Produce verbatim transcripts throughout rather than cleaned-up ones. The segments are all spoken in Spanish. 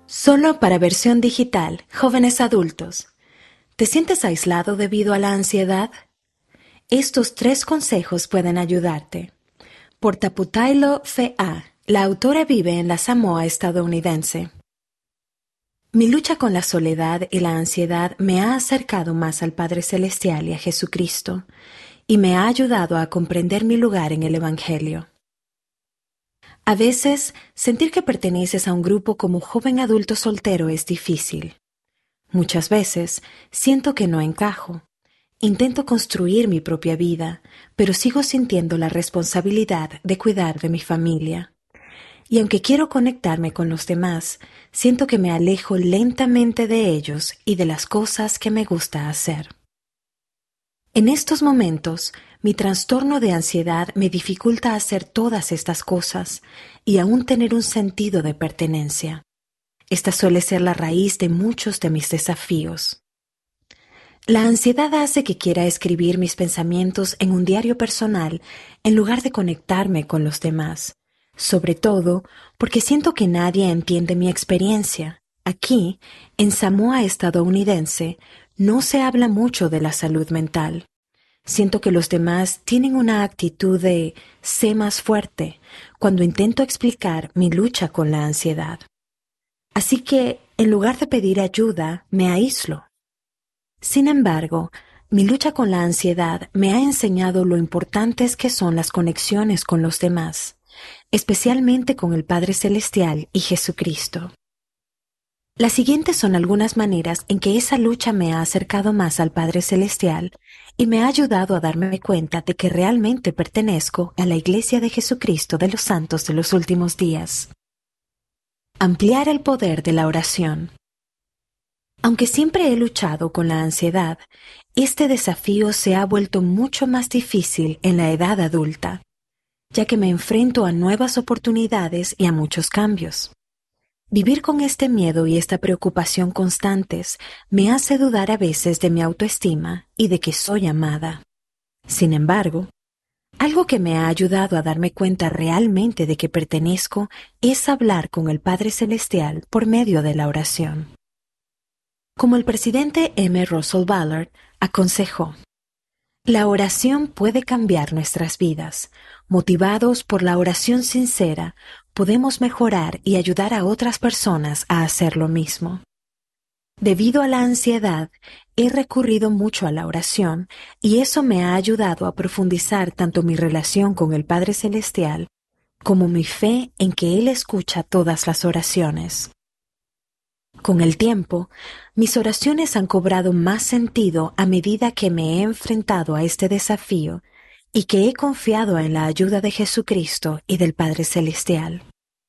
Solo para versión digital, jóvenes adultos. ¿Te sientes aislado debido a la ansiedad? Estos tres consejos pueden ayudarte. Por Taputailo Fe'a, la autora vive en la Samoa estadounidense. Mi lucha con la soledad y la ansiedad me ha acercado más al Padre Celestial y a Jesucristo, y me ha ayudado a comprender mi lugar en el Evangelio. A veces, sentir que perteneces a un grupo como joven adulto soltero es difícil. Muchas veces, siento que no encajo. Intento construir mi propia vida, pero sigo sintiendo la responsabilidad de cuidar de mi familia. Y aunque quiero conectarme con los demás, siento que me alejo lentamente de ellos y de las cosas que me gusta hacer. En estos momentos, mi trastorno de ansiedad me dificulta hacer todas estas cosas y aún tener un sentido de pertenencia. Esta suele ser la raíz de muchos de mis desafíos. La ansiedad hace que quiera escribir mis pensamientos en un diario personal en lugar de conectarme con los demás, sobre todo porque siento que nadie entiende mi experiencia. Aquí, en Samoa estadounidense, no se habla mucho de la salud mental. Siento que los demás tienen una actitud de sé más fuerte cuando intento explicar mi lucha con la ansiedad. Así que, en lugar de pedir ayuda, me aíslo. Sin embargo, mi lucha con la ansiedad me ha enseñado lo importantes que son las conexiones con los demás, especialmente con el Padre Celestial y Jesucristo. Las siguientes son algunas maneras en que esa lucha me ha acercado más al Padre Celestial y me ha ayudado a darme cuenta de que realmente pertenezco a la Iglesia de Jesucristo de los Santos de los Últimos Días. Ampliar el poder de la oración. Aunque siempre he luchado con la ansiedad, este desafío se ha vuelto mucho más difícil en la edad adulta, ya que me enfrento a nuevas oportunidades y a muchos cambios. Vivir con este miedo y esta preocupación constantes me hace dudar a veces de mi autoestima y de que soy amada. Sin embargo, algo que me ha ayudado a darme cuenta realmente de que pertenezco es hablar con el Padre Celestial por medio de la oración. Como el presidente M. Russell Ballard aconsejó, la oración puede cambiar nuestras vidas. Motivados por la oración sincera, podemos mejorar y ayudar a otras personas a hacer lo mismo. Debido a la ansiedad, he recurrido mucho a la oración y eso me ha ayudado a profundizar tanto mi relación con el Padre Celestial como mi fe en que Él escucha todas las oraciones. Con el tiempo, mis oraciones han cobrado más sentido a medida que me he enfrentado a este desafío y que he confiado en la ayuda de Jesucristo y del Padre Celestial.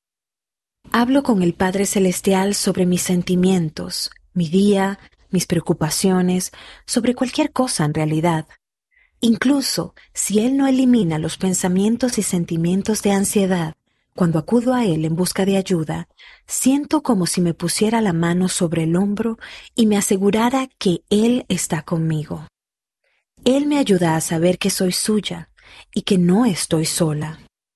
Hablo con el Padre Celestial sobre mis sentimientos, mi día, mis preocupaciones, sobre cualquier cosa en realidad. Incluso si Él no elimina los pensamientos y sentimientos de ansiedad, cuando acudo a Él en busca de ayuda, siento como si me pusiera la mano sobre el hombro y me asegurara que Él está conmigo. Él me ayuda a saber que soy suya y que no estoy sola.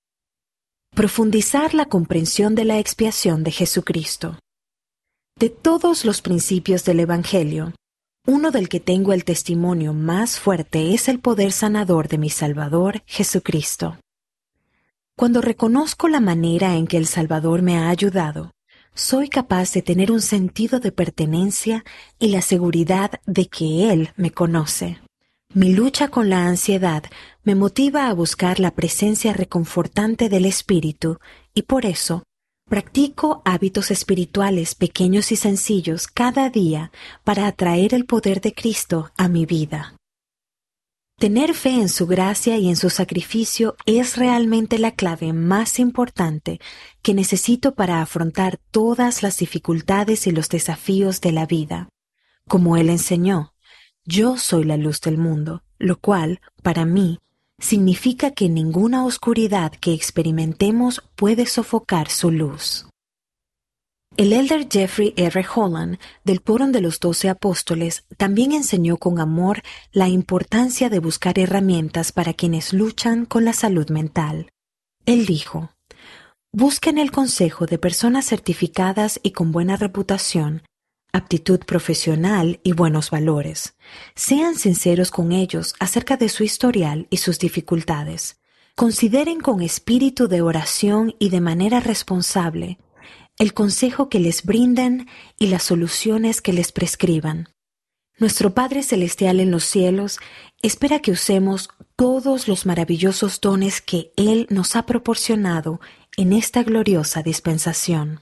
Profundizar la comprensión de la expiación de Jesucristo. De todos los principios del Evangelio, uno del que tengo el testimonio más fuerte es el poder sanador de mi Salvador, Jesucristo. Cuando reconozco la manera en que el Salvador me ha ayudado, soy capaz de tener un sentido de pertenencia y la seguridad de que Él me conoce. Mi lucha con la ansiedad me motiva a buscar la presencia reconfortante del Espíritu y por eso practico hábitos espirituales pequeños y sencillos cada día para atraer el poder de Cristo a mi vida. Tener fe en su gracia y en su sacrificio es realmente la clave más importante que necesito para afrontar todas las dificultades y los desafíos de la vida. Como Él enseñó, yo soy la luz del mundo, lo cual, para mí, significa que ninguna oscuridad que experimentemos puede sofocar su luz. El elder Jeffrey R. Holland, del Quórum de los Doce Apóstoles, también enseñó con amor la importancia de buscar herramientas para quienes luchan con la salud mental. Él dijo, Busquen el consejo de personas certificadas y con buena reputación, aptitud profesional y buenos valores. Sean sinceros con ellos acerca de su historial y sus dificultades. Consideren con espíritu de oración y de manera responsable el consejo que les brinden y las soluciones que les prescriban. Nuestro Padre Celestial en los cielos espera que usemos todos los maravillosos dones que Él nos ha proporcionado en esta gloriosa dispensación.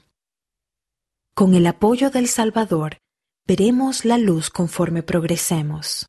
Con el apoyo del Salvador, veremos la luz conforme progresemos.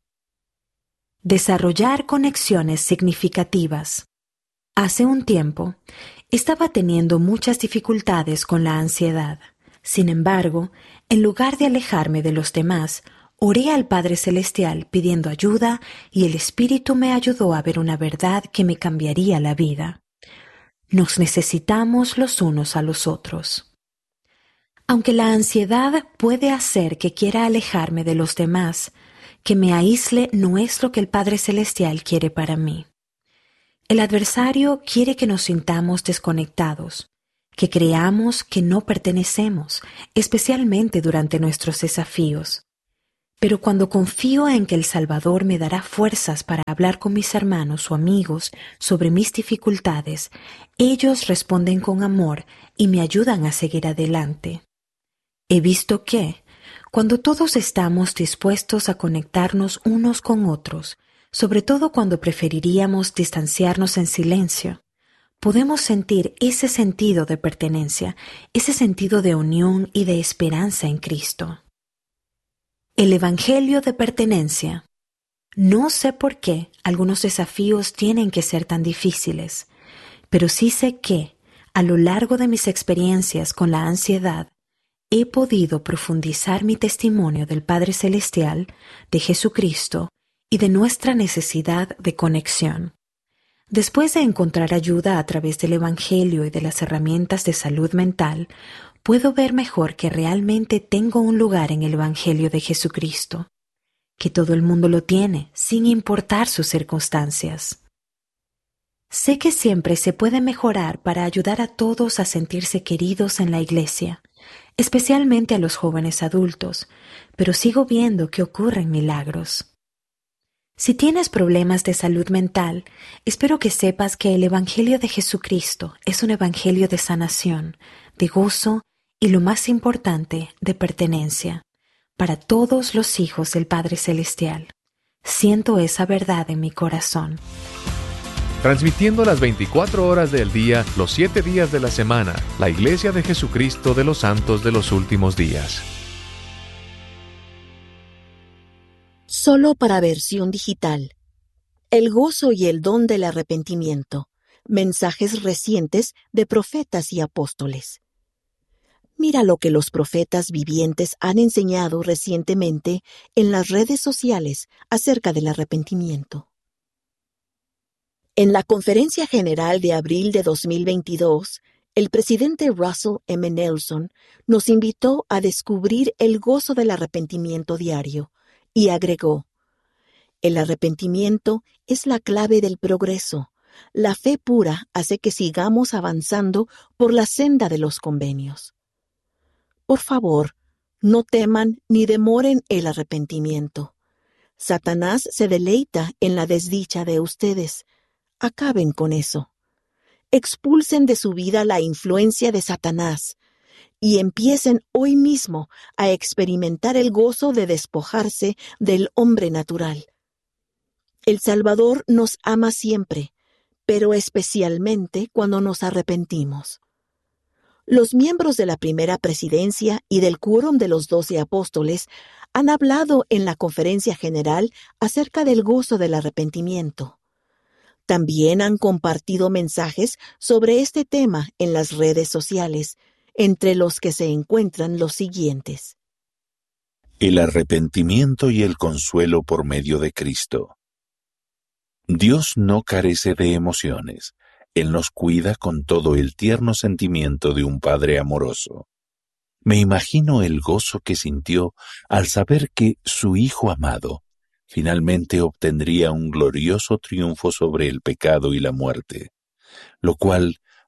Desarrollar conexiones significativas. Hace un tiempo, estaba teniendo muchas dificultades con la ansiedad. Sin embargo, en lugar de alejarme de los demás, oré al Padre Celestial pidiendo ayuda y el Espíritu me ayudó a ver una verdad que me cambiaría la vida. Nos necesitamos los unos a los otros. Aunque la ansiedad puede hacer que quiera alejarme de los demás, que me aísle no es lo que el Padre Celestial quiere para mí. El adversario quiere que nos sintamos desconectados, que creamos que no pertenecemos, especialmente durante nuestros desafíos. Pero cuando confío en que el Salvador me dará fuerzas para hablar con mis hermanos o amigos sobre mis dificultades, ellos responden con amor y me ayudan a seguir adelante. He visto que, cuando todos estamos dispuestos a conectarnos unos con otros, sobre todo cuando preferiríamos distanciarnos en silencio, podemos sentir ese sentido de pertenencia, ese sentido de unión y de esperanza en Cristo. El Evangelio de pertenencia. No sé por qué algunos desafíos tienen que ser tan difíciles, pero sí sé que, a lo largo de mis experiencias con la ansiedad, he podido profundizar mi testimonio del Padre Celestial, de Jesucristo y de nuestra necesidad de conexión. Después de encontrar ayuda a través del Evangelio y de las herramientas de salud mental, puedo ver mejor que realmente tengo un lugar en el Evangelio de Jesucristo, que todo el mundo lo tiene, sin importar sus circunstancias. Sé que siempre se puede mejorar para ayudar a todos a sentirse queridos en la iglesia, especialmente a los jóvenes adultos, pero sigo viendo que ocurren milagros. Si tienes problemas de salud mental, espero que sepas que el Evangelio de Jesucristo es un evangelio de sanación, de gozo y, lo más importante, de pertenencia, para todos los hijos del Padre Celestial. Siento esa verdad en mi corazón. Transmitiendo las veinticuatro horas del día, los siete días de la semana, la Iglesia de Jesucristo de los Santos de los Últimos Días. Solo para versión digital. El gozo y el don del arrepentimiento. Mensajes recientes de profetas y apóstoles. Mira lo que los profetas vivientes han enseñado recientemente en las redes sociales acerca del arrepentimiento. En la Conferencia General de abril de dos mil veintidós, el presidente Russell M. Nelson nos invitó a descubrir el gozo del arrepentimiento diario y agregó: el arrepentimiento es la clave del progreso. La fe pura hace que sigamos avanzando por la senda de los convenios. Por favor, no teman ni demoren el arrepentimiento. Satanás se deleita en la desdicha de ustedes. Acaben con eso. Expulsen de su vida la influencia de Satanás y empiecen hoy mismo a experimentar el gozo de despojarse del hombre natural. El Salvador nos ama siempre, pero especialmente cuando nos arrepentimos. Los miembros de la primera presidencia y del quórum de los doce apóstoles han hablado en la conferencia general acerca del gozo del arrepentimiento. También han compartido mensajes sobre este tema en las redes sociales, entre los que se encuentran los siguientes. El arrepentimiento y el consuelo por medio de Cristo. Dios no carece de emociones. Él nos cuida con todo el tierno sentimiento de un padre amoroso. Me imagino el gozo que sintió al saber que su Hijo amado finalmente obtendría un glorioso triunfo sobre el pecado y la muerte, lo cual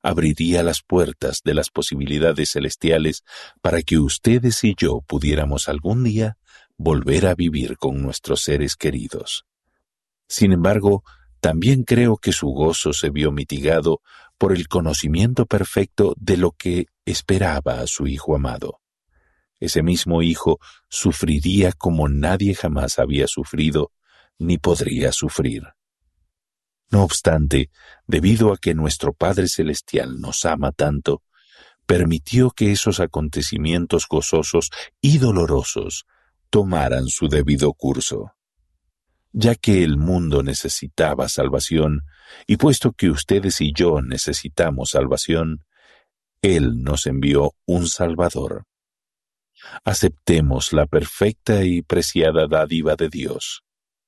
abriría las puertas de las posibilidades celestiales para que ustedes y yo pudiéramos algún día volver a vivir con nuestros seres queridos. Sin embargo, también creo que su gozo se vio mitigado por el conocimiento perfecto de lo que esperaba a su Hijo amado. Ese mismo Hijo sufriría como nadie jamás había sufrido ni podría sufrir. No obstante, debido a que nuestro Padre Celestial nos ama tanto, permitió que esos acontecimientos gozosos y dolorosos tomaran su debido curso. Ya que el mundo necesitaba salvación, y puesto que ustedes y yo necesitamos salvación, Él nos envió un Salvador. Aceptemos la perfecta y preciada dádiva de Dios.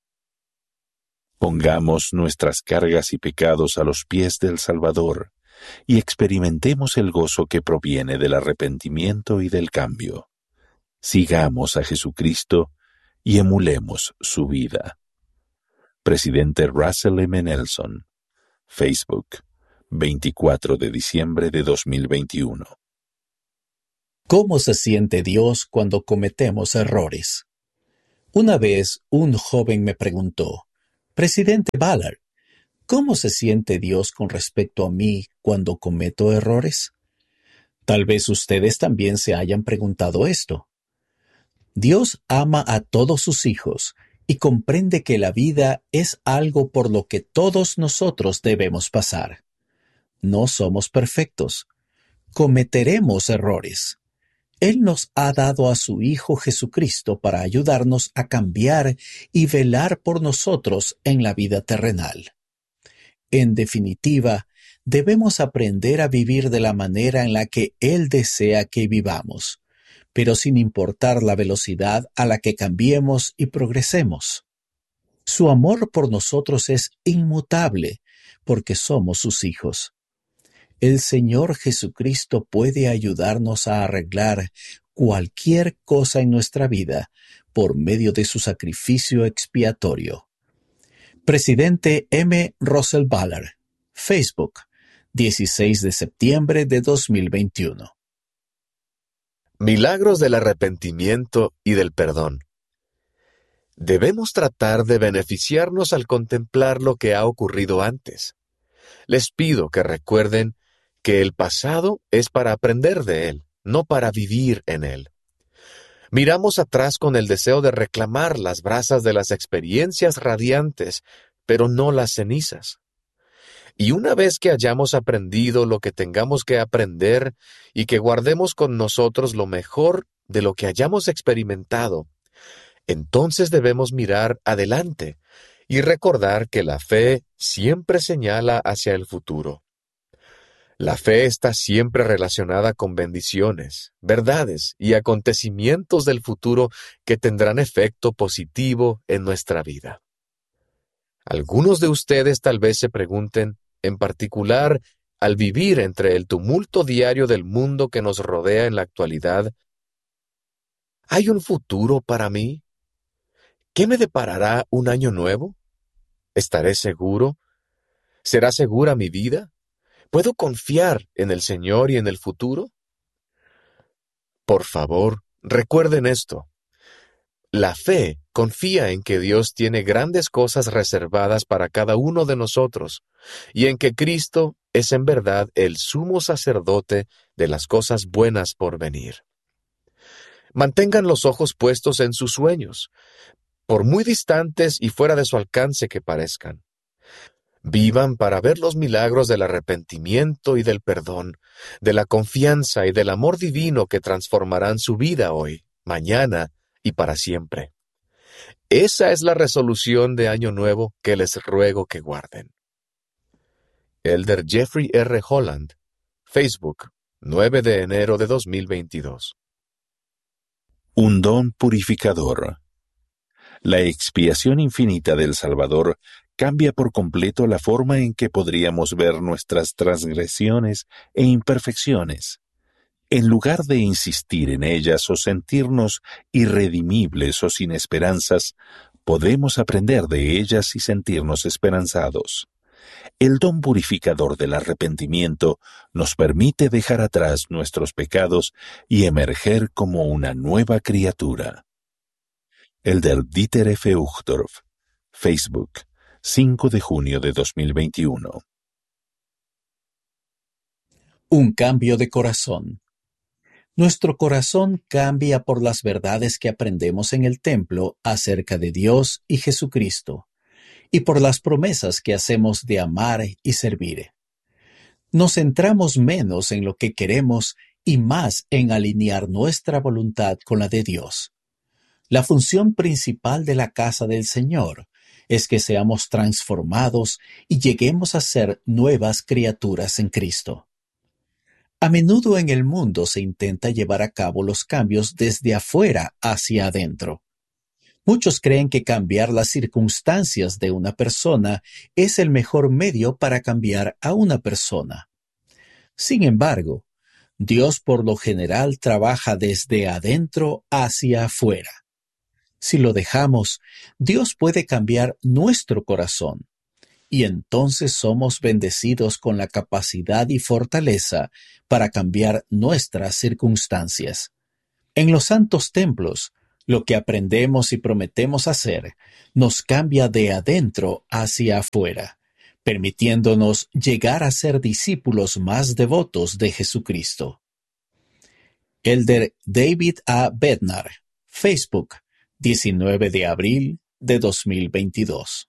Pongamos nuestras cargas y pecados a los pies del Salvador y experimentemos el gozo que proviene del arrepentimiento y del cambio. Sigamos a Jesucristo y emulemos su vida. Presidente Russell M. Nelson, Facebook, veinticuatro de diciembre de dos mil veintiuno. ¿Cómo se siente Dios cuando cometemos errores? Una vez un joven me preguntó, Presidente Ballard, ¿cómo se siente Dios con respecto a mí cuando cometo errores? Tal vez ustedes también se hayan preguntado esto. Dios ama a todos sus hijos y comprende que la vida es algo por lo que todos nosotros debemos pasar. No somos perfectos. Cometeremos errores. Él nos ha dado a su Hijo Jesucristo para ayudarnos a cambiar y velar por nosotros en la vida terrenal. En definitiva, debemos aprender a vivir de la manera en la que Él desea que vivamos, pero sin importar la velocidad a la que cambiemos y progresemos. Su amor por nosotros es inmutable, porque somos sus hijos. El Señor Jesucristo puede ayudarnos a arreglar cualquier cosa en nuestra vida por medio de su sacrificio expiatorio. Presidente M. Russell Ballard, Facebook, dieciséis de septiembre de dos mil veintiuno. Milagros del arrepentimiento y del perdón. Debemos tratar de beneficiarnos al contemplar lo que ha ocurrido antes. Les pido que recuerden que el pasado es para aprender de él, no para vivir en él. Miramos atrás con el deseo de reclamar las brasas de las experiencias radiantes, pero no las cenizas. Y una vez que hayamos aprendido lo que tengamos que aprender y que guardemos con nosotros lo mejor de lo que hayamos experimentado, entonces debemos mirar adelante y recordar que la fe siempre señala hacia el futuro. La fe está siempre relacionada con bendiciones, verdades y acontecimientos del futuro que tendrán efecto positivo en nuestra vida. Algunos de ustedes tal vez se pregunten, en particular, al vivir entre el tumulto diario del mundo que nos rodea en la actualidad, ¿hay un futuro para mí? ¿Qué me deparará un año nuevo? ¿Estaré seguro? ¿Será segura mi vida? ¿Puedo confiar en el Señor y en el futuro? Por favor, recuerden esto. La fe confía en que Dios tiene grandes cosas reservadas para cada uno de nosotros y en que Cristo es en verdad el sumo sacerdote de las cosas buenas por venir. Mantengan los ojos puestos en sus sueños, por muy distantes y fuera de su alcance que parezcan. Vivan para ver los milagros del arrepentimiento y del perdón, de la confianza y del amor divino que transformarán su vida hoy, mañana y para siempre. Esa es la resolución de Año Nuevo que les ruego que guarden. Elder Jeffrey R. Holland, Facebook, nueve de enero de dos mil veintidós. Un don purificador. La expiación infinita del Salvador cambia por completo la forma en que podríamos ver nuestras transgresiones e imperfecciones. En lugar de insistir en ellas o sentirnos irredimibles o sin esperanzas, podemos aprender de ellas y sentirnos esperanzados. El don purificador del arrepentimiento nos permite dejar atrás nuestros pecados y emerger como una nueva criatura. Elder Dieter F. Uchtdorf, Facebook, cinco de junio de dos mil veintiuno. Un cambio de corazón. Nuestro corazón cambia por las verdades que aprendemos en el templo acerca de Dios y Jesucristo, y por las promesas que hacemos de amar y servir. Nos centramos menos en lo que queremos y más en alinear nuestra voluntad con la de Dios. La función principal de la casa del Señor es que seamos transformados y lleguemos a ser nuevas criaturas en Cristo. A menudo en el mundo se intenta llevar a cabo los cambios desde afuera hacia adentro. Muchos creen que cambiar las circunstancias de una persona es el mejor medio para cambiar a una persona. Sin embargo, Dios por lo general trabaja desde adentro hacia afuera. Si lo dejamos, Dios puede cambiar nuestro corazón, y entonces somos bendecidos con la capacidad y fortaleza para cambiar nuestras circunstancias. En los santos templos, lo que aprendemos y prometemos hacer nos cambia de adentro hacia afuera, permitiéndonos llegar a ser discípulos más devotos de Jesucristo. Elder David A. Bednar, Facebook, diecinueve de abril de dos mil veintidós.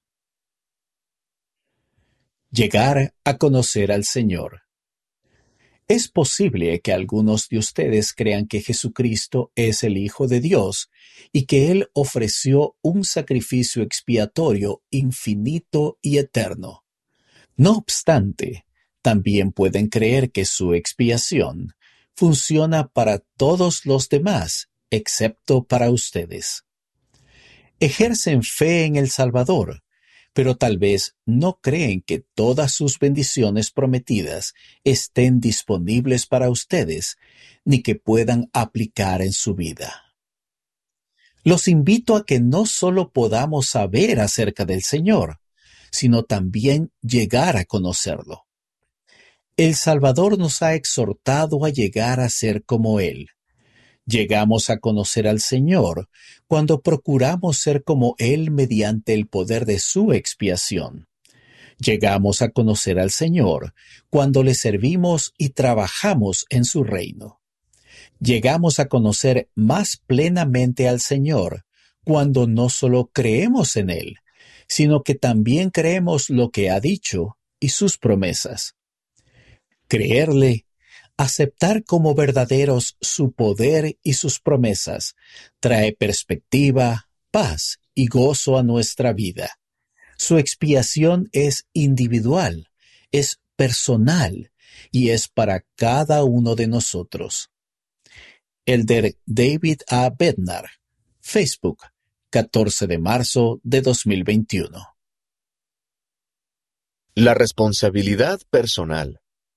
Llegar a conocer al Señor. Es posible que algunos de ustedes crean que Jesucristo es el Hijo de Dios y que Él ofreció un sacrificio expiatorio infinito y eterno. No obstante, también pueden creer que su expiación funciona para todos los demás, excepto para ustedes. Ejercen fe en el Salvador, pero tal vez no creen que todas sus bendiciones prometidas estén disponibles para ustedes, ni que puedan aplicar en su vida. Los invito a que no solo podamos saber acerca del Señor, sino también llegar a conocerlo. El Salvador nos ha exhortado a llegar a ser como Él. Llegamos a conocer al Señor cuando procuramos ser como Él mediante el poder de su expiación. Llegamos a conocer al Señor cuando le servimos y trabajamos en su reino. Llegamos a conocer más plenamente al Señor cuando no solo creemos en Él, sino que también creemos lo que ha dicho y sus promesas. Creerle, aceptar como verdaderos su poder y sus promesas, trae perspectiva, paz y gozo a nuestra vida. Su expiación es individual, es personal y es para cada uno de nosotros. Elder David A. Bednar, Facebook, catorce de marzo de dos mil veintiuno. La responsabilidad personal.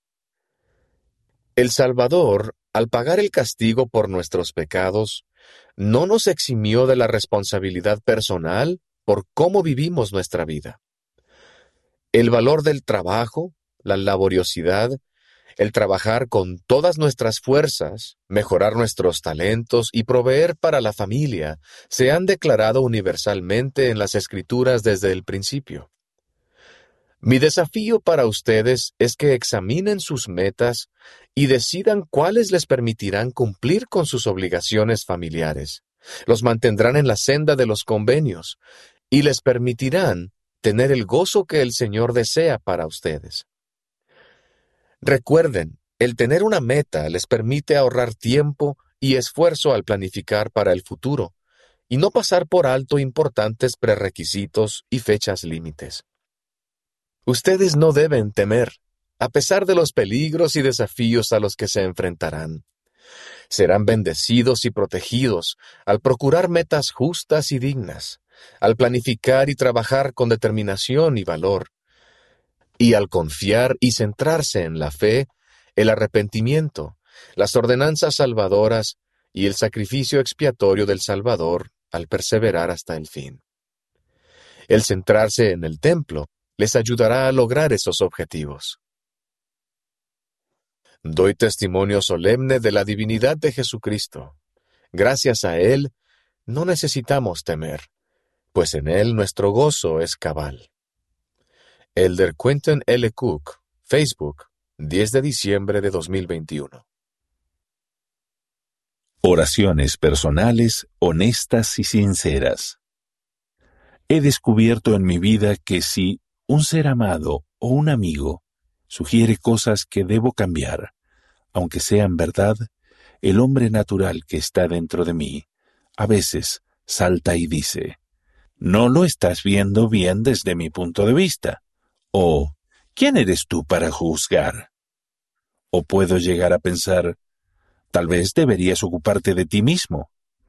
El Salvador, al pagar el castigo por nuestros pecados, no nos eximió de la responsabilidad personal por cómo vivimos nuestra vida. El valor del trabajo, la laboriosidad, el trabajar con todas nuestras fuerzas, mejorar nuestros talentos y proveer para la familia se han declarado universalmente en las Escrituras desde el principio. Mi desafío para ustedes es que examinen sus metas y decidan cuáles les permitirán cumplir con sus obligaciones familiares, los mantendrán en la senda de los convenios y les permitirán tener el gozo que el Señor desea para ustedes. Recuerden, el tener una meta les permite ahorrar tiempo y esfuerzo al planificar para el futuro y no pasar por alto importantes prerequisitos y fechas límites. Ustedes no deben temer, a pesar de los peligros y desafíos a los que se enfrentarán. Serán bendecidos y protegidos al procurar metas justas y dignas, al planificar y trabajar con determinación y valor, y al confiar y centrarse en la fe, el arrepentimiento, las ordenanzas salvadoras y el sacrificio expiatorio del Salvador al perseverar hasta el fin. El centrarse en el templo les ayudará a lograr esos objetivos. Doy testimonio solemne de la divinidad de Jesucristo. Gracias a Él, no necesitamos temer, pues en Él nuestro gozo es cabal. Elder Quentin L. Cook, Facebook, diez de diciembre de dos mil veintiuno. Oraciones personales, honestas y sinceras. He descubierto en mi vida que si un ser amado o un amigo sugiere cosas que debo cambiar, aunque sean verdad, el hombre natural que está dentro de mí a veces salta y dice: «No lo estás viendo bien desde mi punto de vista», o «¿Quién eres tú para juzgar?». O puedo llegar a pensar: «Tal vez deberías ocuparte de ti mismo».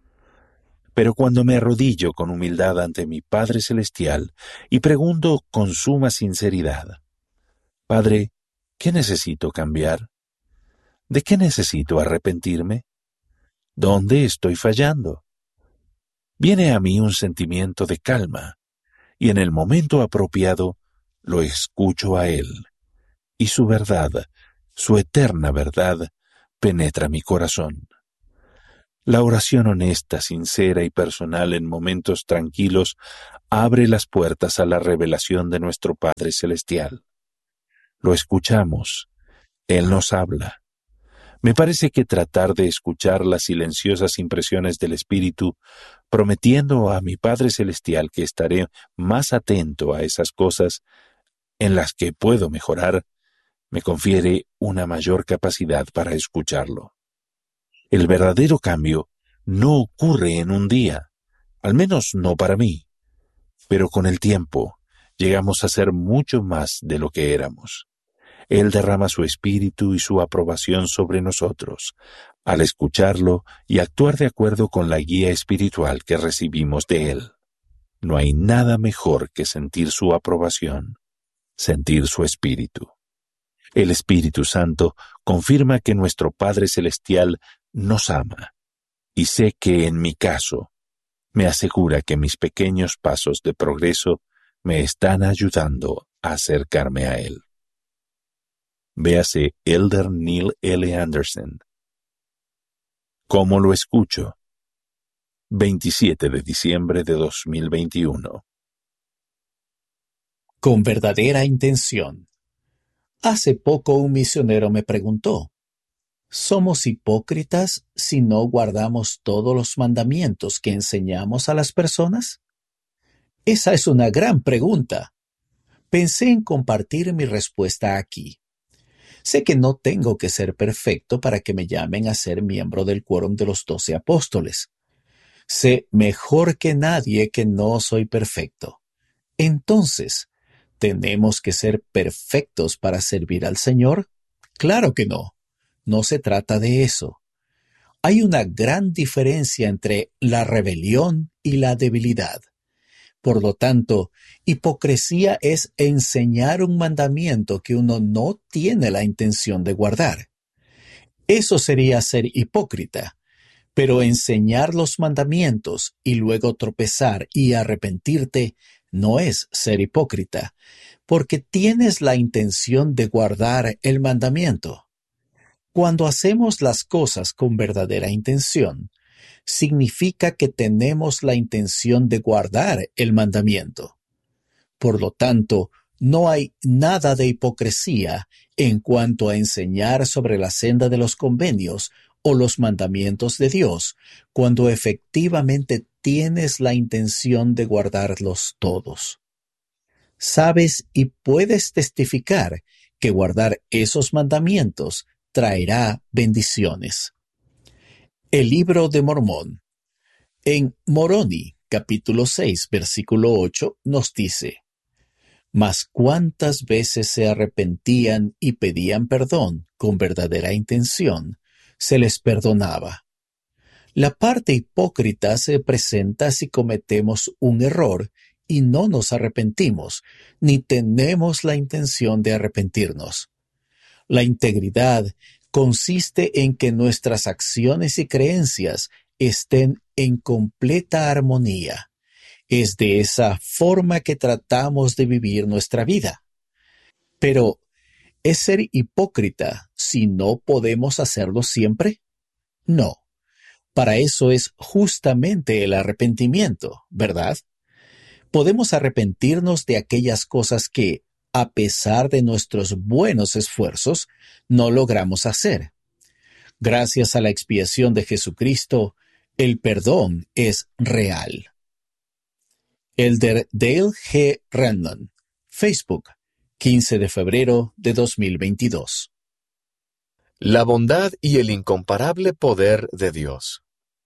Pero cuando me arrodillo con humildad ante mi Padre Celestial y pregunto con suma sinceridad: «Padre, ¿qué necesito cambiar? ¿De qué necesito arrepentirme? ¿Dónde estoy fallando?», viene a mí un sentimiento de calma, y en el momento apropiado lo escucho a Él, y su verdad, su eterna verdad, penetra mi corazón. La oración honesta, sincera y personal en momentos tranquilos abre las puertas a la revelación de nuestro Padre Celestial. Lo escuchamos, Él nos habla. Me parece que tratar de escuchar las silenciosas impresiones del Espíritu, prometiendo a mi Padre Celestial que estaré más atento a esas cosas en las que puedo mejorar, me confiere una mayor capacidad para escucharlo. El verdadero cambio no ocurre en un día, al menos no para mí, pero con el tiempo llegamos a ser mucho más de lo que éramos. Él derrama su espíritu y su aprobación sobre nosotros, al escucharlo y actuar de acuerdo con la guía espiritual que recibimos de Él. No hay nada mejor que sentir su aprobación, sentir su espíritu. El Espíritu Santo confirma que nuestro Padre Celestial nos ama, y sé que en mi caso, me asegura que mis pequeños pasos de progreso me están ayudando a acercarme a Él. Véase Elder Neil L. Anderson. ¿Cómo lo escucho? veintisiete de diciembre de dos mil veintiuno. Con verdadera intención. Hace poco un misionero me preguntó: ¿somos hipócritas si no guardamos todos los mandamientos que enseñamos a las personas? Esa es una gran pregunta. Pensé en compartir mi respuesta aquí. Sé que no tengo que ser perfecto para que me llamen a ser miembro del quórum de los doce apóstoles. Sé mejor que nadie que no soy perfecto. Entonces, ¿tenemos que ser perfectos para servir al Señor? Claro que no. No se trata de eso. Hay una gran diferencia entre la rebelión y la debilidad. Por lo tanto, hipocresía es enseñar un mandamiento que uno no tiene la intención de guardar. Eso sería ser hipócrita. Pero enseñar los mandamientos y luego tropezar y arrepentirte no es ser hipócrita, porque tienes la intención de guardar el mandamiento. Cuando hacemos las cosas con verdadera intención, significa que tenemos la intención de guardar el mandamiento. Por lo tanto, no hay nada de hipocresía en cuanto a enseñar sobre la senda de los convenios o los mandamientos de Dios, cuando efectivamente tienes la intención de guardarlos todos. Sabes y puedes testificar que guardar esos mandamientos traerá bendiciones. El libro de Mormón. En Moroni, capítulo seis, versículo ocho, nos dice: «Mas cuántas veces se arrepentían y pedían perdón con verdadera intención, se les perdonaba». La parte hipócrita se presenta si cometemos un error y no nos arrepentimos, ni tenemos la intención de arrepentirnos. La integridad consiste en que nuestras acciones y creencias estén en completa armonía, Es de esa forma que tratamos de vivir nuestra vida. Pero, ¿es ser hipócrita si no podemos hacerlo siempre? No. Para eso es justamente el arrepentimiento, ¿verdad? Podemos arrepentirnos de aquellas cosas que, a pesar de nuestros buenos esfuerzos, no logramos hacer. Gracias a la expiación de Jesucristo, el perdón es real. Elder Dale G. Randon, Facebook, quince de febrero de dos mil veintidós. La bondad y el incomparable poder de Dios.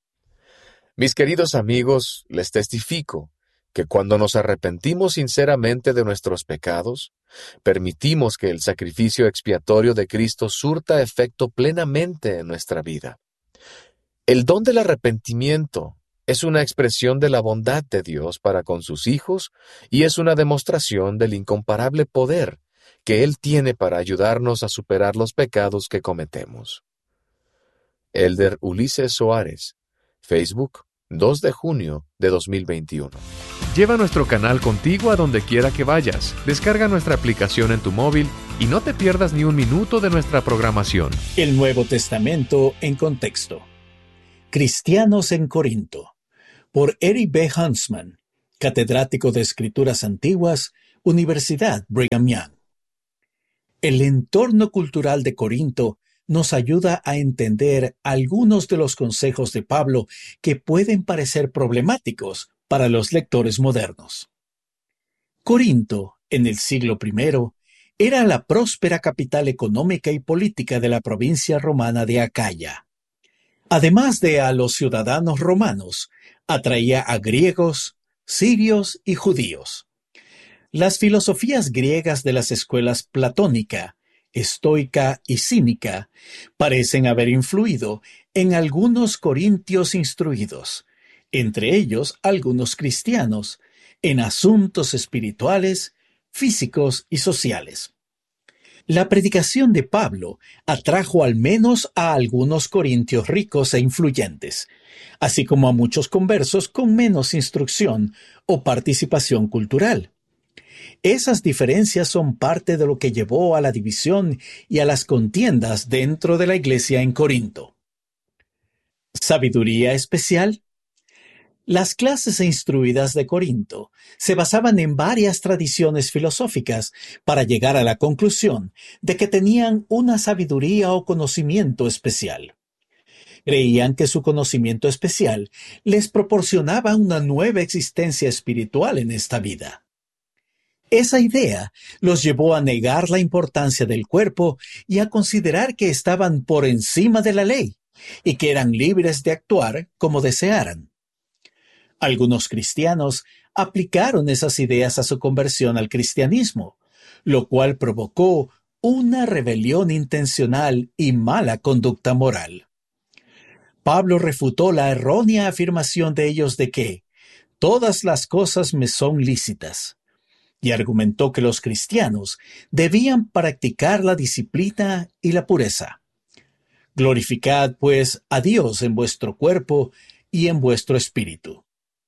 Mis queridos amigos, les testifico que cuando nos arrepentimos sinceramente de nuestros pecados, permitimos que el sacrificio expiatorio de Cristo surta efecto plenamente en nuestra vida. El don del arrepentimiento es una expresión de la bondad de Dios para con sus hijos y es una demostración del incomparable poder que Él tiene para ayudarnos a superar los pecados que cometemos. Elder Ulises Soares, Facebook, dos de junio de dos mil veintiuno. Lleva nuestro canal contigo a donde quiera que vayas. Descarga nuestra aplicación en tu móvil y no te pierdas ni un minuto de nuestra programación. El Nuevo Testamento en contexto. Cristianos en Corinto. Por Eric B. Huntsman, catedrático de Escrituras Antiguas, Universidad Brigham Young. El entorno cultural de Corinto nos ayuda a entender algunos de los consejos de Pablo que pueden parecer problemáticos para los lectores modernos. Corinto, en el siglo primero, era la próspera capital económica y política de la provincia romana de Acaya. Además de a los ciudadanos romanos, atraía a griegos, sirios y judíos. Las filosofías griegas de las escuelas platónica, estoica y cínica parecen haber influido en algunos corintios instruidos, entre ellos algunos cristianos, en asuntos espirituales, físicos y sociales. La predicación de Pablo atrajo al menos a algunos corintios ricos e influyentes, así como a muchos conversos con menos instrucción o participación cultural. Esas diferencias son parte de lo que llevó a la división y a las contiendas dentro de la iglesia en Corinto. ¿Sabiduría especial? Las clases instruidas de Corinto se basaban en varias tradiciones filosóficas para llegar a la conclusión de que tenían una sabiduría o conocimiento especial. Creían que su conocimiento especial les proporcionaba una nueva existencia espiritual en esta vida. Esa idea los llevó a negar la importancia del cuerpo y a considerar que estaban por encima de la ley y que eran libres de actuar como desearan. Algunos cristianos aplicaron esas ideas a su conversión al cristianismo, lo cual provocó una rebelión intencional y mala conducta moral. Pablo refutó la errónea afirmación de ellos de que todas las cosas me son lícitas, y argumentó que los cristianos debían practicar la disciplina y la pureza. Glorificad, pues, a Dios en vuestro cuerpo y en vuestro espíritu.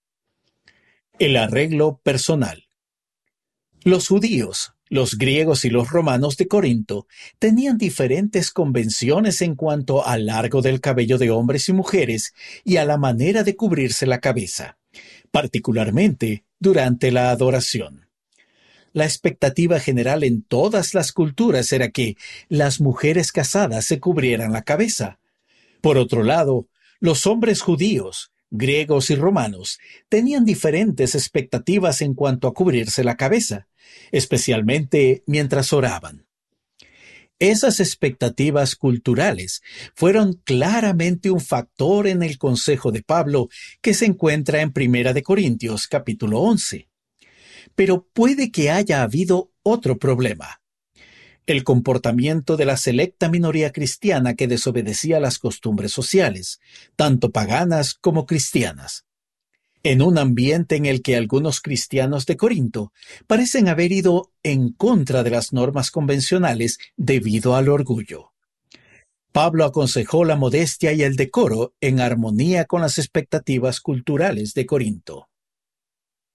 El arreglo personal. Los judíos, los griegos y los romanos de Corinto tenían diferentes convenciones en cuanto al largo del cabello de hombres y mujeres y a la manera de cubrirse la cabeza, particularmente durante la adoración. La expectativa general en todas las culturas era que las mujeres casadas se cubrieran la cabeza. Por otro lado, los hombres judíos, griegos y romanos tenían diferentes expectativas en cuanto a cubrirse la cabeza, especialmente mientras oraban. Esas expectativas culturales fueron claramente un factor en el consejo de Pablo que se encuentra en Primera de Corintios capítulo once. Pero puede que haya habido otro problema: el comportamiento de la selecta minoría cristiana que desobedecía las costumbres sociales, tanto paganas como cristianas. En un ambiente en el que algunos cristianos de Corinto parecen haber ido en contra de las normas convencionales debido al orgullo. Pablo aconsejó la modestia y el decoro en armonía con las expectativas culturales de Corinto.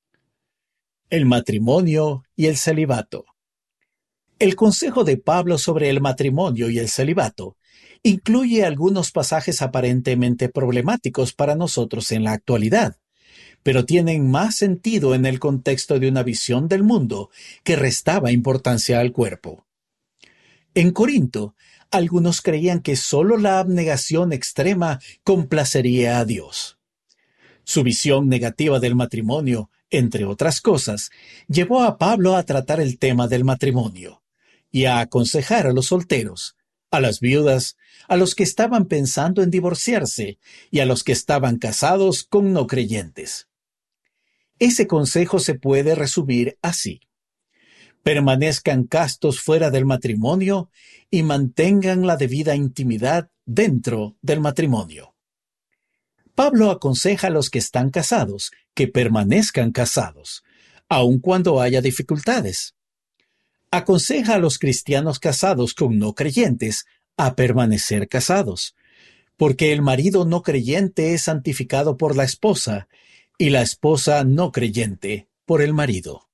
El matrimonio y el celibato. El consejo de Pablo sobre el matrimonio y el celibato incluye algunos pasajes aparentemente problemáticos para nosotros en la actualidad, pero tienen más sentido en el contexto de una visión del mundo que restaba importancia al cuerpo. En Corinto, algunos creían que solo la abnegación extrema complacería a Dios. Su visión negativa del matrimonio, entre otras cosas, llevó a Pablo a tratar el tema del matrimonio y a aconsejar a los solteros, a las viudas, a los que estaban pensando en divorciarse y a los que estaban casados con no creyentes. Ese consejo se puede resumir así: permanezcan castos fuera del matrimonio y mantengan la debida intimidad dentro del matrimonio. Pablo aconseja a los que están casados que permanezcan casados, aun cuando haya dificultades. Aconseja a los cristianos casados con no creyentes a permanecer casados, porque el marido no creyente es santificado por la esposa y la esposa no creyente por el marido.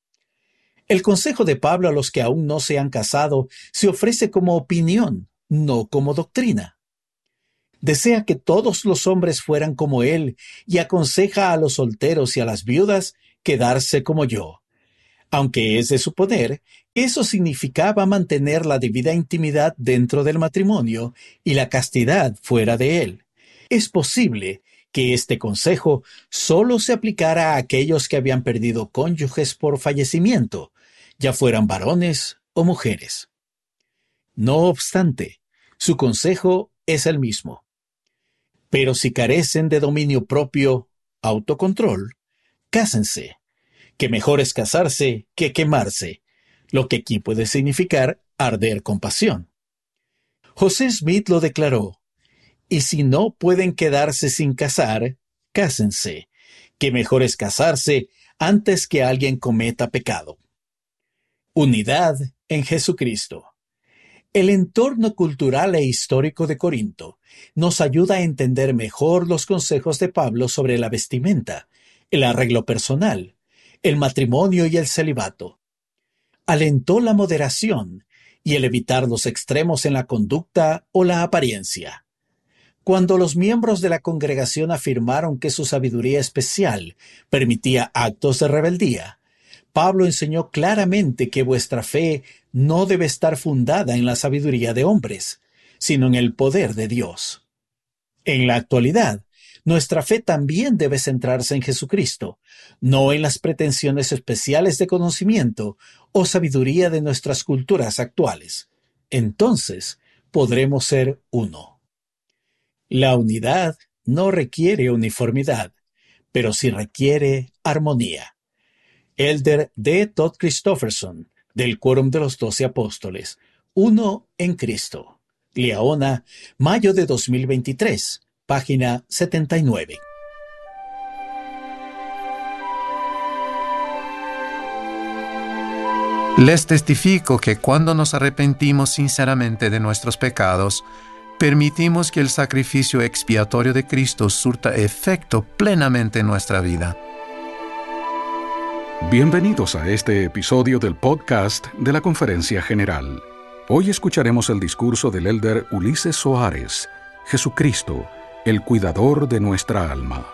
El consejo de Pablo a los que aún no se han casado se ofrece como opinión, no como doctrina. Desea que todos los hombres fueran como él y aconseja a los solteros y a las viudas quedarse como yo, aunque es de suponer que eso significaba mantener la debida intimidad dentro del matrimonio y la castidad fuera de él. Es posible que este consejo solo se aplicara a aquellos que habían perdido cónyuges por fallecimiento, ya fueran varones o mujeres. No obstante, su consejo es el mismo. Pero si carecen de dominio propio, autocontrol, cásense, que mejor es casarse que quemarse, lo que aquí puede significar arder con pasión. José Smith lo declaró: y si no pueden quedarse sin casar, cásense, que mejor es casarse antes que alguien cometa pecado. Unidad en Jesucristo. El entorno cultural e histórico de Corinto nos ayuda a entender mejor los consejos de Pablo sobre la vestimenta, el arreglo personal, el matrimonio y el celibato. Alentó la moderación y el evitar los extremos en la conducta o la apariencia. Cuando los miembros de la congregación afirmaron que su sabiduría especial permitía actos de rebeldía, Pablo enseñó claramente que vuestra fe no debe estar fundada en la sabiduría de hombres, sino en el poder de Dios. En la actualidad, nuestra fe también debe centrarse en Jesucristo, no en las pretensiones especiales de conocimiento o sabiduría de nuestras culturas actuales. Entonces, podremos ser uno. La unidad no requiere uniformidad, pero sí requiere armonía. Elder D. Todd Christofferson, del Quórum de los Doce Apóstoles, Uno en Cristo. Liaona, mayo de dos mil veintitrés, página setenta y nueve. Les testifico que cuando nos arrepentimos sinceramente de nuestros pecados, permitimos que el sacrificio expiatorio de Cristo surta efecto plenamente en nuestra vida. Bienvenidos a este episodio del podcast de la Conferencia General. Hoy escucharemos el discurso del elder Ulises Soares, Jesucristo, el cuidador de nuestra alma.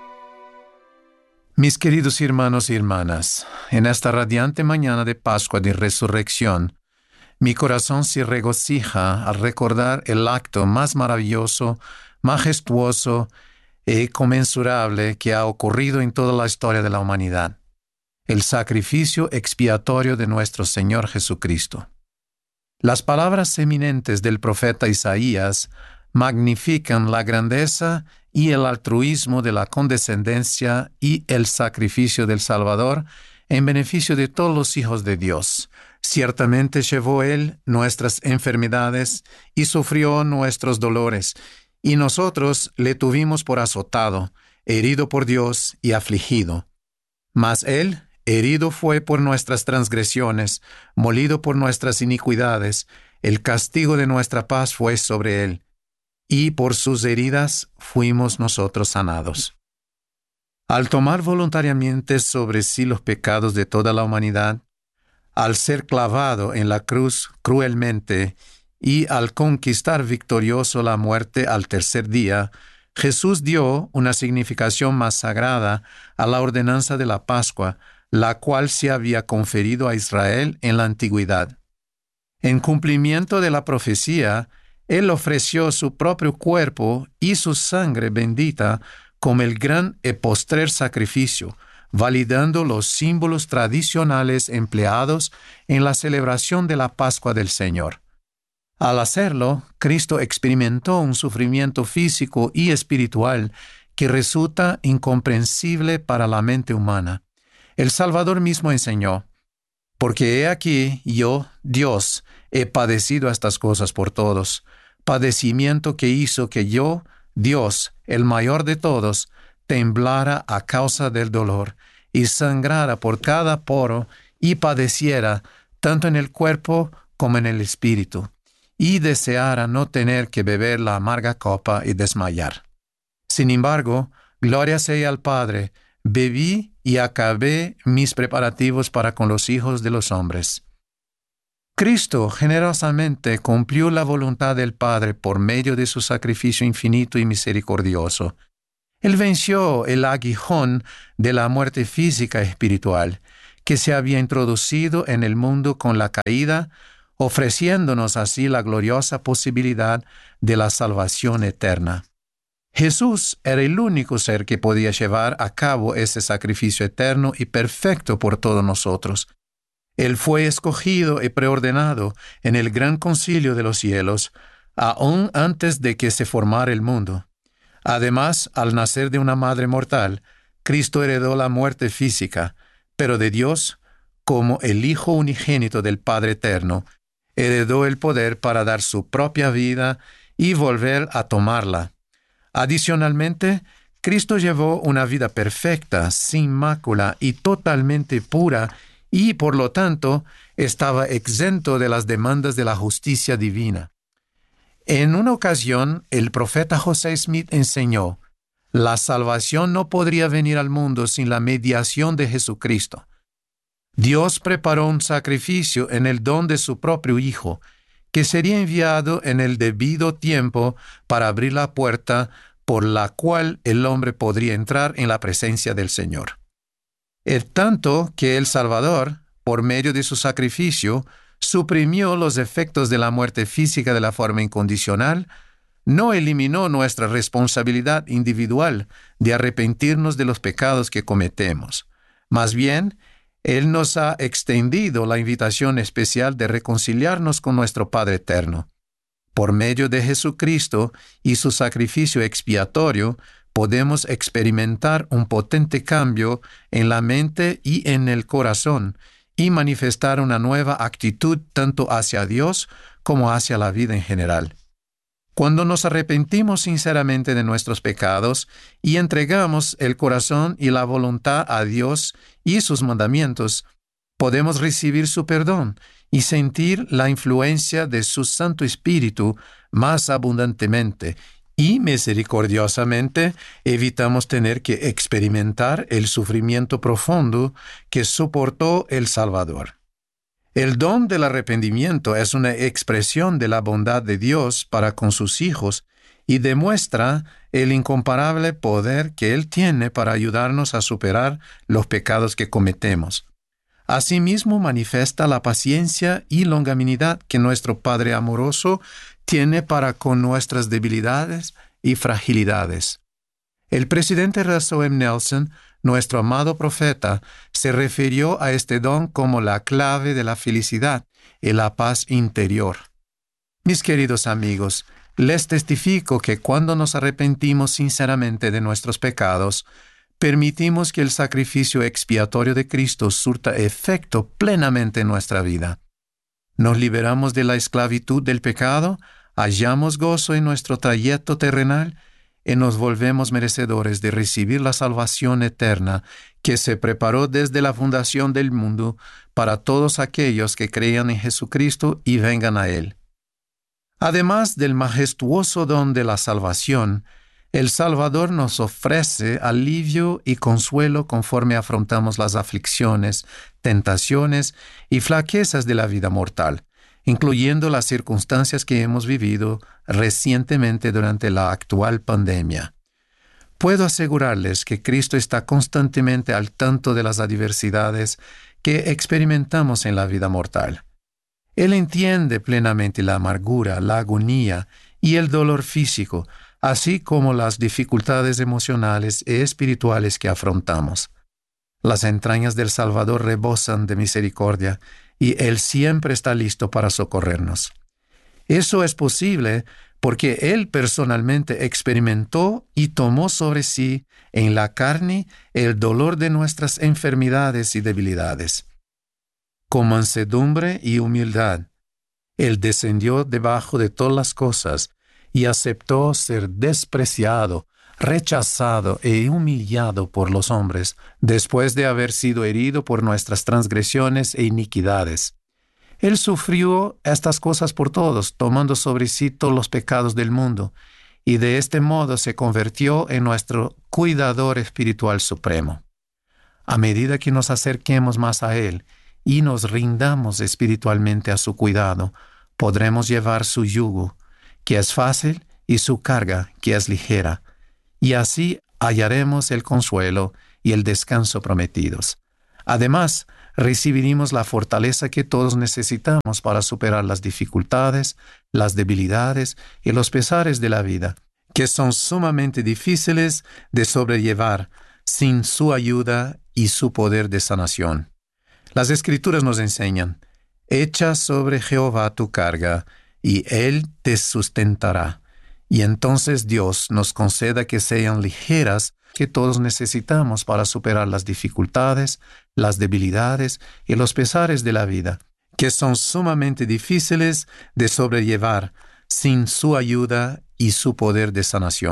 Mis queridos hermanos y hermanas, en esta radiante mañana de Pascua de Resurrección, mi corazón se regocija al recordar el acto más maravilloso, majestuoso e inconmensurable que ha ocurrido en toda la historia de la humanidad: el sacrificio expiatorio de nuestro Señor Jesucristo. Las palabras eminentes del profeta Isaías magnifican la grandeza y el altruismo de la condescendencia y el sacrificio del Salvador en beneficio de todos los hijos de Dios. Ciertamente llevó Él nuestras enfermedades y sufrió nuestros dolores, y nosotros le tuvimos por azotado, herido por Dios y afligido. Mas Él herido fue por nuestras transgresiones, molido por nuestras iniquidades, el castigo de nuestra paz fue sobre Él, y por sus heridas fuimos nosotros sanados. Al tomar voluntariamente sobre sí los pecados de toda la humanidad, al ser clavado en la cruz cruelmente y al conquistar victorioso la muerte al tercer día, Jesús dio una significación más sagrada a la ordenanza de la Pascua, la cual se había conferido a Israel en la antigüedad. En cumplimiento de la profecía, Él ofreció su propio cuerpo y su sangre bendita como el gran y postrer sacrificio, validando los símbolos tradicionales empleados en la celebración de la Pascua del Señor. Al hacerlo, Cristo experimentó un sufrimiento físico y espiritual que resulta incomprensible para la mente humana. El Salvador mismo enseñó: «Porque he aquí yo, Dios, he padecido estas cosas por todos, padecimiento que hizo que yo, Dios, el mayor de todos, temblara a causa del dolor, y sangrara por cada poro, y padeciera tanto en el cuerpo como en el espíritu, y deseara no tener que beber la amarga copa y desmayar. Sin embargo, gloria sea al Padre, bebí y acabé mis preparativos para con los hijos de los hombres». Cristo generosamente cumplió la voluntad del Padre por medio de su sacrificio infinito y misericordioso. Él venció el aguijón de la muerte física y espiritual que se había introducido en el mundo con la caída, ofreciéndonos así la gloriosa posibilidad de la salvación eterna. Jesús era el único ser que podía llevar a cabo ese sacrificio eterno y perfecto por todos nosotros. Él fue escogido y preordenado en el gran concilio de los cielos, aún antes de que se formara el mundo. Además, al nacer de una madre mortal, Cristo heredó la muerte física, pero de Dios, como el Hijo unigénito del Padre eterno, heredó el poder para dar su propia vida y volver a tomarla. Adicionalmente, Cristo llevó una vida perfecta, sin mácula y totalmente pura, y por lo tanto estaba exento de las demandas de la justicia divina. En una ocasión, el profeta José Smith enseñó: la salvación no podría venir al mundo sin la mediación de Jesucristo. Dios preparó un sacrificio en el don de su propio Hijo, que sería enviado en el debido tiempo para abrir la puerta por la cual el hombre podría entrar en la presencia del Señor. Es tanto que el Salvador, por medio de su sacrificio, suprimió los efectos de la muerte física de la forma incondicional, no eliminó nuestra responsabilidad individual de arrepentirnos de los pecados que cometemos. Más bien, Él nos ha extendido la invitación especial de reconciliarnos con nuestro Padre eterno. Por medio de Jesucristo y su sacrificio expiatorio, podemos experimentar un potente cambio en la mente y en el corazón y manifestar una nueva actitud tanto hacia Dios como hacia la vida en general. Cuando nos arrepentimos sinceramente de nuestros pecados y entregamos el corazón y la voluntad a Dios y sus mandamientos, podemos recibir su perdón y sentir la influencia de su Santo Espíritu más abundantemente, y misericordiosamente evitamos tener que experimentar el sufrimiento profundo que soportó el Salvador. El don del arrepentimiento es una expresión de la bondad de Dios para con sus hijos y demuestra el incomparable poder que Él tiene para ayudarnos a superar los pecados que cometemos. Asimismo, manifiesta la paciencia y longanimidad que nuestro Padre amoroso tiene para con nuestras debilidades y fragilidades. El presidente Russell M. Nelson, nuestro amado profeta, se refirió a este don como la clave de la felicidad y la paz interior. Mis queridos amigos, les testifico que cuando nos arrepentimos sinceramente de nuestros pecados, permitimos que el sacrificio expiatorio de Cristo surta efecto plenamente en nuestra vida. Nos liberamos de la esclavitud del pecado, hallamos gozo en nuestro trayecto terrenal y nos volvemos merecedores de recibir la salvación eterna que se preparó desde la fundación del mundo para todos aquellos que crean en Jesucristo y vengan a Él. Además del majestuoso don de la salvación, El Salvador nos ofrece alivio y consuelo conforme afrontamos las aflicciones, tentaciones y flaquezas de la vida mortal, incluyendo las circunstancias que hemos vivido recientemente durante la actual pandemia. Puedo asegurarles que Cristo está constantemente al tanto de las adversidades que experimentamos en la vida mortal. Él entiende plenamente la amargura, la agonía y el dolor físico, así como las dificultades emocionales y espirituales que afrontamos. Las entrañas del Salvador rebosan de misericordia y Él siempre está listo para socorrernos. Eso es posible porque Él personalmente experimentó y tomó sobre sí en la carne el dolor de nuestras enfermedades y debilidades. Con mansedumbre y humildad, Él descendió debajo de todas las cosas y aceptó ser despreciado, rechazado e humillado por los hombres, después de haber sido herido por nuestras transgresiones e iniquidades. Él sufrió estas cosas por todos, tomando sobre sí todos los pecados del mundo, y de este modo se convirtió en nuestro cuidador espiritual supremo. A medida que nos acerquemos más a Él y nos rindamos espiritualmente a su cuidado, podremos llevar su yugo, que es fácil, y su carga, que es ligera, y así hallaremos el consuelo y el descanso prometidos. Además, recibiremos la fortaleza que todos necesitamos para superar las dificultades, las debilidades y los pesares de la vida, que son sumamente difíciles de sobrellevar sin su ayuda y su poder de sanación. Las Escrituras nos enseñan: echa sobre Jehová tu carga, y Él te sustentará. Y entonces Dios nos conceda que sean ligeras que todos necesitamos para superar las dificultades, las debilidades y los pesares de la vida, que son sumamente difíciles de sobrellevar sin su ayuda y su poder de sanación.